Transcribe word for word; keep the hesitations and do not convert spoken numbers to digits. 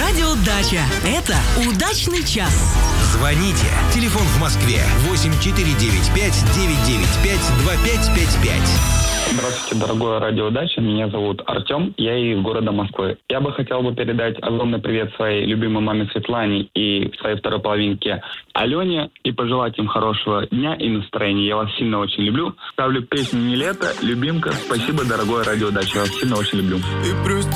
Радио Дача. Это удачный час. Звоните. Телефон в Москве восемь четыре девять пять девять девять пять два пять пять пять. Здравствуйте, дорогое радио Дача. Меня зовут Артем, я из города Москвы. Я бы хотел бы передать огромный привет своей любимой маме Светлане и своей второй половинке Алене и пожелать им хорошего дня и настроения. Я вас сильно очень люблю. Ставлю песню «Не лето», «Любимка». Спасибо, дорогое радио Дача. Я вас сильно очень люблю. И просто